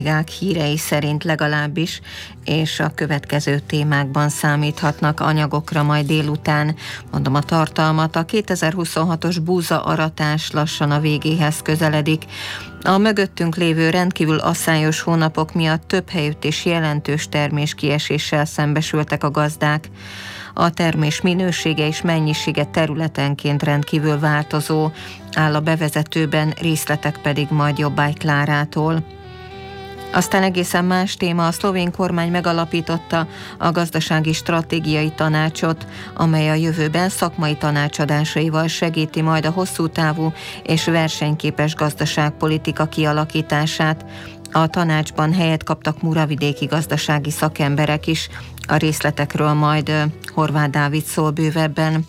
hírei szerint legalábbis, és a következő témákban számíthatnak anyagokra majd délután. Mondom a tartalmat, a 2026-os búzaaratás lassan a végéhez közeledik. A mögöttünk lévő rendkívül asszályos hónapok miatt több helyütt is jelentős terméskieséssel szembesültek a gazdák. A termés minősége és mennyisége területenként rendkívül változó, áll a bevezetőben, részletek pedig majd Jobbágy Klárától. Aztán egészen más téma, a szlovén kormány megalapította a gazdasági stratégiai tanácsot, amely a jövőben szakmai tanácsadásaival segíti majd a hosszú távú és versenyképes gazdaságpolitika kialakítását. A tanácsban helyet kaptak muravidéki gazdasági szakemberek is, a részletekről majd Horváth Dávid szól bővebben.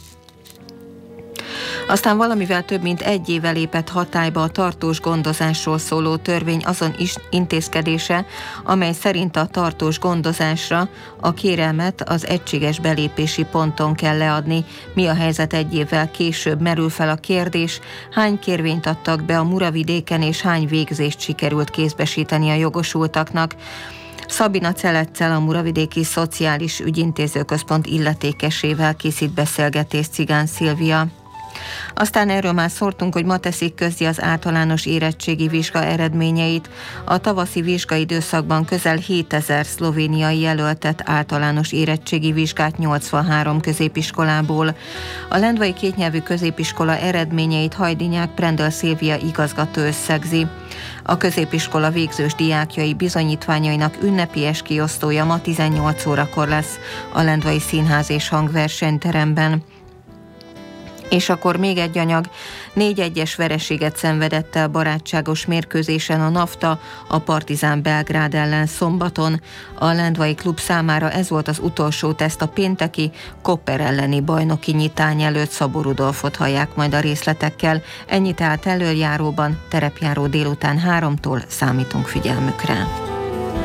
Aztán valamivel több mint egy éve lépett hatályba a tartós gondozásról szóló törvény azon intézkedése, amely szerint a tartós gondozásra a kérelmet az egységes belépési ponton kell leadni. Mi a helyzet egy évvel később? Merül fel a kérdés, hány kérvényt adtak be a Muravidéken és hány végzést sikerült kézbesíteni a jogosultaknak. Szabina Celettel, a Muravidéki Szociális Ügyintézőközpont illetékesével készít beszélgetést Cigán Szilvia. Aztán erről már szóltunk, hogy ma teszik közzé az általános érettségi vizsga eredményeit. A tavaszi vizsgaidőszakban közel 7000 szlovéniai jelöltet általános érettségi vizsgát 83 középiskolából. A lendvai kétnyelvű középiskola eredményeit Hajdinyák Prendel Szilvia igazgató összegzi. A középiskola végzős diákjai bizonyítványainak ünnepélyes kiosztója ma 18 órakor lesz a Lendvai Színház és Hangversenyteremben. És akkor még egy anyag, 4-1-es vereséget szenvedett el barátságos mérkőzésen a NAFTA a Partizán Belgrád ellen szombaton. A lendvai klub számára ez volt az utolsó teszt a pénteki Koper elleni bajnoki nyitány előtt. Szabó Rudolfot hallják majd a részletekkel. Ennyi tehát elöljáróban, terepjáró délután 3-tól számítunk figyelmükre.